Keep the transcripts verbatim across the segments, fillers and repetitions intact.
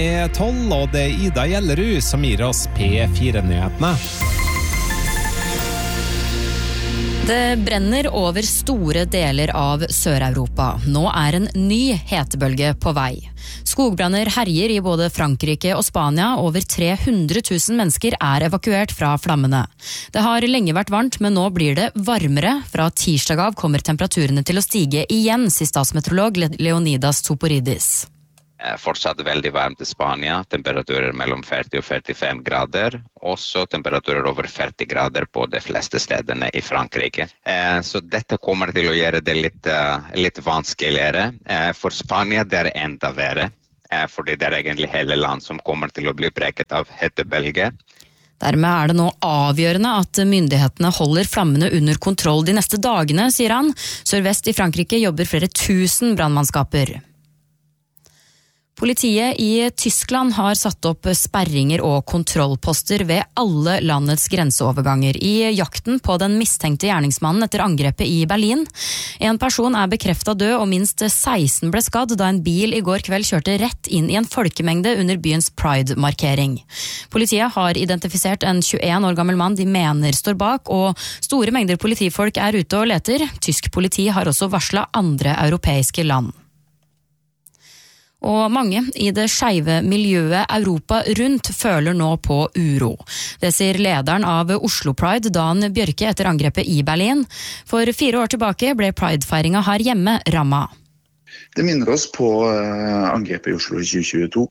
tolv, og det er Ida Gjellerud som gir oss P fire-nyhetene. Det brenner over store deler av Sør-Europa. Nå er en ny hetebølge på vei. Skogbranner herjer i både Frankrike og Spania. Over tre hundre tusen mennesker er evakuert fra flammene. Det har lenge vært varmt, men nå blir det varmere. Fra tirsdag av kommer temperaturene til å stige igjen, sier statsmeteorolog Leonidas Tsoporidis. Fortsatt veldig varmt i Spania, temperaturer mellom førti og førtifem grader, også temperaturer over førti grader på de fleste stedene i Frankrike. Så dette kommer til å gjøre det litt, litt vanskeligere. For Spania det er enda verre, fordi det er egentlig hele land som kommer til å bli preket av hetebølge. Dermed er det nå avgjørende at myndighetene holder flammene under kontroll de neste dagene, sier han. Sørvest i Frankrike jobber flere tusen brannmannskaper. Politiet i Tyskland har satt opp sperringer og kontrollposter ved alle landets grenseoverganger i jakten på den mistenkte gjerningsmannen etter angrepet i Berlin. En person er bekreftet død og minst seksten ble skadd da en bil i går kveld kjørte rett inn i en folkemengde under byens Pride-markering. Politiet har identifisert en tjueen år gammel mann de mener står bak, og store mengder politifolk er ute og leter. Tysk politi har også varslet andre europeiske land. Og mange i det skeive miljøet Europa rundt føler nå på uro. Det sier lederen av Oslo Pride, Dan Bjørke, etter angrepet i Berlin. For fire år tilbake ble Pride-feiringa her hjemme rammet. Det minner oss på angrepet i Oslo i tjue tjueto.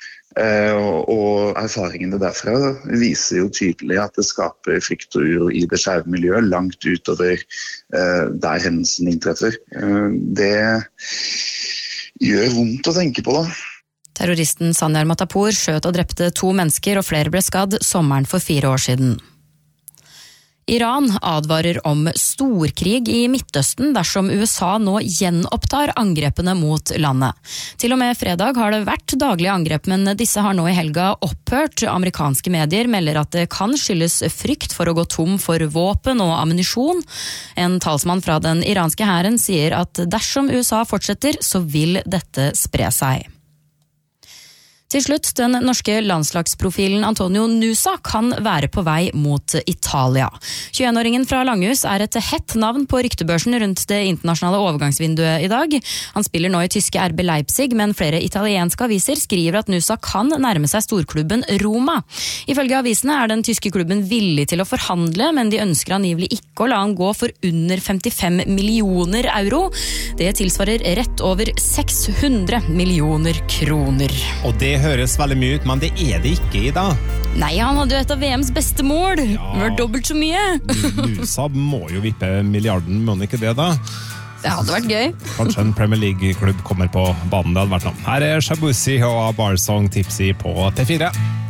Og erfaringene derfra viser jo tydelig at det skaper frykt og uro i det skeive miljøet langt utover der hendelsen inntreffer. Det gjør vondt å tenke på da. Terroristen Sanjar Matapour skjøt og drepte to mennesker, og flere ble skadd sommeren for fire år siden. Iran advarer om storkrig i Midtøsten dersom U S A nå gjenopptar angrepene mot landet. Til og med fredag har det vært daglige angrep, men disse har nå i helga opphørt. Amerikanske medier melder at det kan skyldes frykt for å gå tom for våpen og ammunisjon. En talsmann fra den iranske hæren sier at dersom U S A fortsetter, så vil dette spre seg. Til slutt, den norske landslagsprofilen Antonio Nusa kan være på vei mot Italia. tjueen-åringen fra Langhus er et hett navn på ryktebørsen rundt det internasjonale overgangsvinduet i dag. Han spiller nå i tyske R B Leipzig, men flere italienske aviser skriver at Nusa kan nærme seg storklubben Roma. Ifølge avisene er den tyske klubben villig til å forhandle, men de ønsker angivelig ikke å la han gå for under femtifem millioner euro. Det tilsvarer rett over seks hundre millioner kroner. Og det høres veldig mye ut, men det er det ikke i dag. Nei, han hadde jo et av V M's beste mål. Ja. Det var dobbelt så mye. Nusa må jo vippe milliarden, må han ikke det da? Det hadde vært gøy. Kanskje en Premier League-klubb kommer på banen, det hadde vært noe. Her er Shabuzi og Barsong Tipsy på P fire.